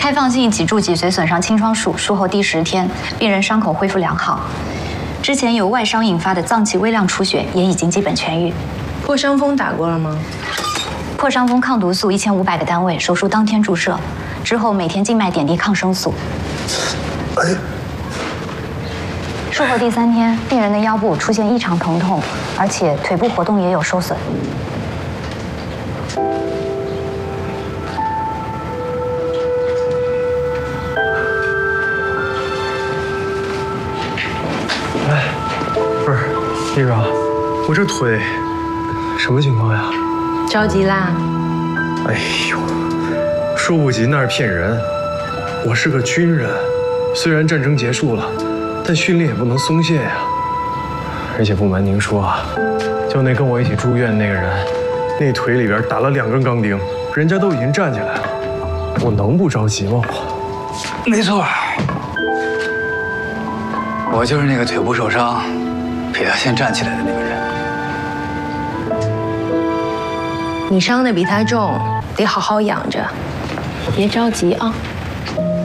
开放性脊柱脊髓损伤清创术后第10天，病人伤口恢复良好。之前由外伤引发的脏器微量出血也已经基本痊愈。 破伤风打过了吗？ 破伤风抗毒素1500个单位，手术当天注射，之后每天静脉点滴抗生素。术后第3天，病人的腰部出现异常疼痛，而且腿部活动也有受损。 不是，那个，我这腿什么情况呀？ 着急啦？ 哎呦，说不急那是骗人。我是个军人，虽然战争结束了，但训练也不能松懈呀。而且不瞒您说啊，就那跟我一起住院那个人，那腿里边打了2根钢钉，人家都已经站起来了，我能不着急吗？ 没错，我就是那个腿部受伤，比他先站起来的那个人。 你伤的比他重，得好好养着，别着急啊。